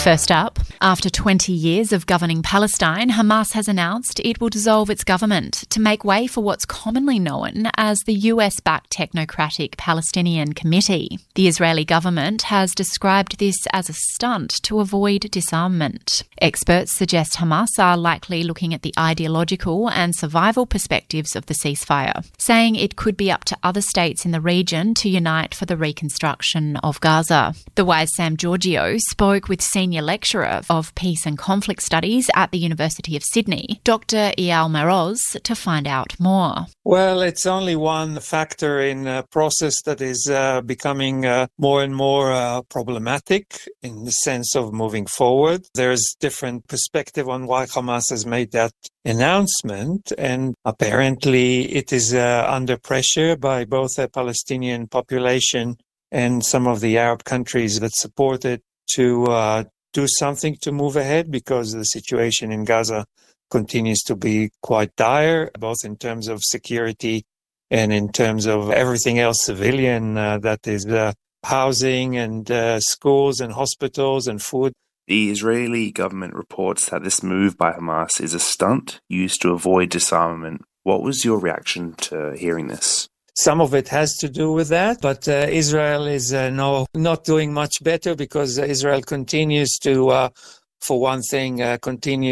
First up, after 20 years of governing Palestine, Hamas has announced it will dissolve its government to make way for what's commonly known as the US-backed Technocratic Palestinian Committee. The Israeli government has described this as a stunt to avoid disarmament. Experts suggest Hamas are likely looking at the ideological and survival perspectives of the ceasefire, saying it could be up to other states in the region to unite for the reconstruction of Gaza. The Wise Sam Giorgio spoke with senior lecturer of peace and conflict studies at the University of Sydney, Dr. Eyal Maroz, to find out more. Well, it's only one factor in a process that is becoming more and more problematic in the sense of moving forward. There's different perspective on why Hamas has made that announcement, and apparently it is under pressure by both the Palestinian population and some of the Arab countries that support it to do something to move ahead, because the situation in Gaza continues to be quite dire, both in terms of security and in terms of everything else civilian, that is housing and schools and hospitals and food. The Israeli government reports that this move by Hamas is a stunt used to avoid disarmament. What was your reaction to hearing this? Some of it has to do with that, but Israel is not doing much better, because Israel continues to, for one thing, at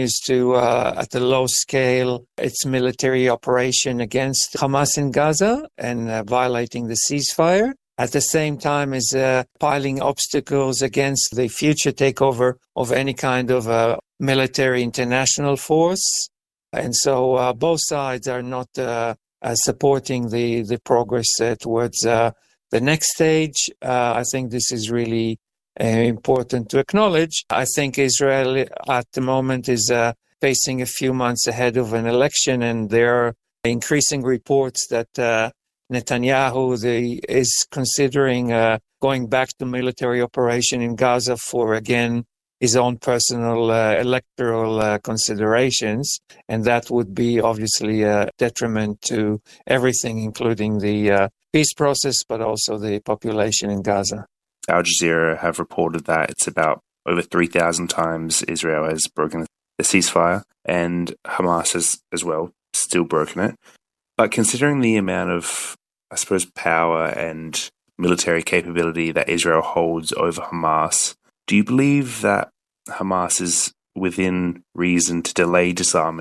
a low scale, its military operation against Hamas in Gaza and violating the ceasefire. At the same time is piling obstacles against the future takeover of any kind of military international force. And so both sides are not supporting the progress towards the next stage. I think this is really important to acknowledge. I think Israel at the moment is facing a few months ahead of an election, and there are increasing reports that Netanyahu is considering going back to military operation in Gaza for, again, his own personal electoral considerations, and that would be obviously a detriment to everything, including the peace process, but also the population in Gaza. Al Jazeera have reported that it's about over 3,000 times Israel has broken the ceasefire, and Hamas has as well still broken it. But considering the amount of, I suppose, power and military capability that Israel holds over Hamas, do you believe that Hamas is within reason to delay disarmament